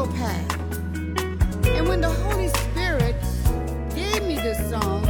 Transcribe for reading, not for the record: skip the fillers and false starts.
path. And when the Holy Spirit gave me this song,